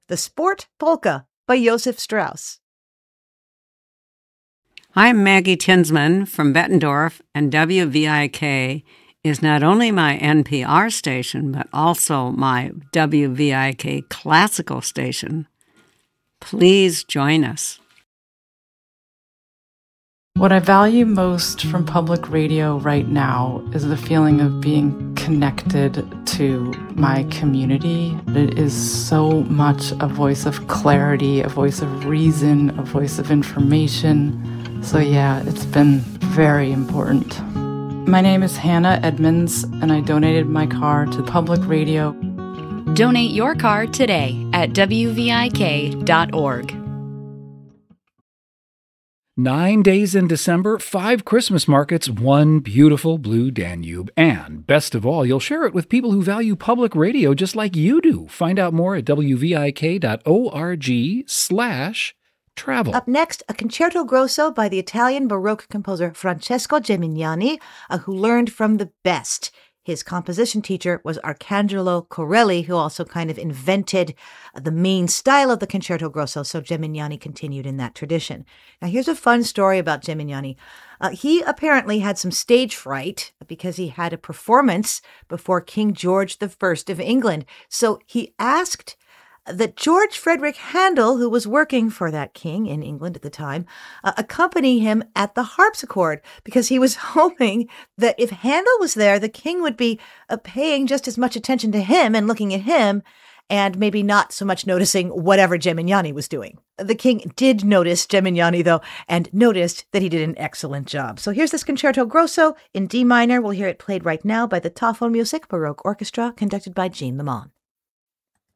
The Sport Polka by Josef Strauss. I'm Maggie Tinsman from Bettendorf, and WVIK is not only my NPR station, but also my WVIK classical station. Please join us. What I value most from public radio right now is the feeling of being connected to my community. It is so much a voice of clarity, a voice of reason, a voice of information. So yeah, it's been very important. My name is Hannah Edmonds, and I donated my car to public radio. Donate your car today at WVIK.org. 9 days in December, 5 Christmas markets, 1 beautiful blue Danube. And best of all, you'll share it with people who value public radio just like you do. Find out more at wvik.org/travel. Up next, a concerto grosso by the Italian Baroque composer Francesco Gimignani, who learned from the best. His composition teacher was Arcangelo Corelli, who also kind of invented the main style of the concerto grosso, so Gimignani continued in that tradition. Now, here's a fun story about Gimignani. He apparently had some stage fright because he had a performance before King George I of England. So he asked that George Frederick Handel, who was working for that king in England at the time, accompany him at the harpsichord, because he was hoping that if Handel was there, the king would be paying just as much attention to him and looking at him, and maybe not so much noticing whatever Gimignani was doing. The king did notice Gimignani, though, and noticed that he did an excellent job. So here's this concerto grosso in D minor. We'll hear it played right now by the Tafelmusik Baroque Orchestra, conducted by Jean Lemon.